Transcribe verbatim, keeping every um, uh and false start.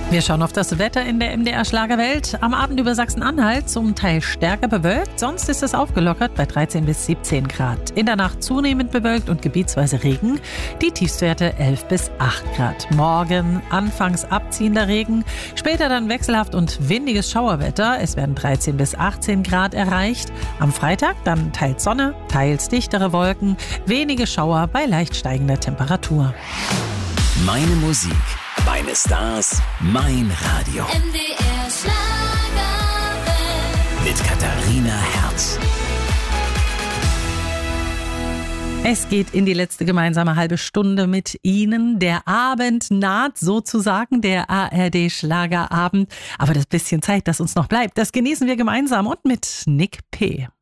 Wir schauen auf das Wetter in der M D R Schlagerwelt. Am Abend über Sachsen-Anhalt zum Teil stärker bewölkt, sonst ist es aufgelockert bei dreizehn bis siebzehn Grad. In der Nacht zunehmend bewölkt und gebietsweise Regen, die Tiefstwerte elf bis acht Grad. Morgen anfangs abziehender Regen, später dann wechselhaft und windiges Schauerwetter. Es werden dreizehn bis achtzehn Grad erreicht. Am Freitag dann teils Sonne, teils dichtere Wolken, wenige Schauer bei leicht steigender Temperatur. Meine Musik, meine Stars, mein Radio. M D R Schlagerwelt. Mit Katharina Herz. Es geht in die letzte gemeinsame halbe Stunde mit Ihnen. Der Abend naht sozusagen, der A R D Schlagerabend. Aber das bisschen Zeit, das uns noch bleibt, das genießen wir gemeinsam und mit Nick P.